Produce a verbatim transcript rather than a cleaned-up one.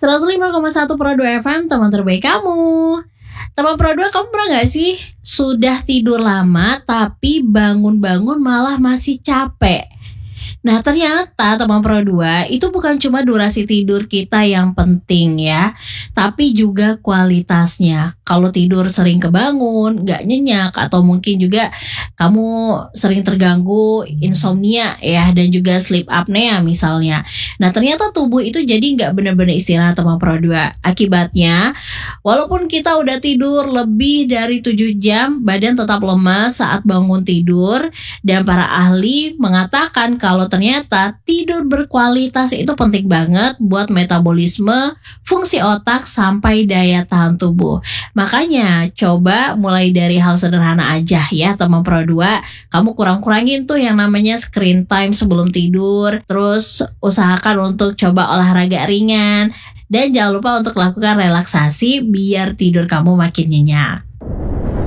seratus lima koma satu Pro dua F M, teman terbaik kamu. Teman Pro dua, kamu pernah gak sih sudah tidur lama tapi bangun-bangun malah masih capek? Nah ternyata teman Pro dua, itu bukan cuma durasi tidur kita yang penting ya, tapi juga kualitasnya. Kalau tidur sering kebangun, gak nyenyak, atau mungkin juga kamu sering terganggu insomnia ya, dan juga sleep apnea misalnya. Nah ternyata tubuh itu jadi gak benar-benar istirahat teman Pro dua. Akibatnya, walaupun kita udah tidur lebih dari tujuh jam, badan tetap lemas saat bangun tidur. Dan para ahli mengatakan kalau ternyata tidur berkualitas itu penting banget buat metabolisme, fungsi otak, sampai daya tahan tubuh. Makanya coba mulai dari hal sederhana aja ya teman Pro dua. Kamu kurang-kurangin tuh yang namanya screen time sebelum tidur. Terus usahakan untuk coba olahraga ringan. Dan jangan lupa untuk lakukan relaksasi biar tidur kamu makin nyenyak.